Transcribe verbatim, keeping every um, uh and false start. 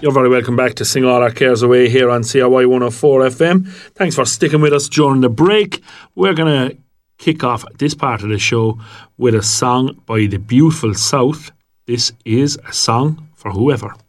You're very welcome back to Sing All Our Cares Away here on C R Y one oh four F M. Thanks for sticking with us during the break. We're going to kick off this part of the show with a song by the Beautiful South. This is a song for whoever.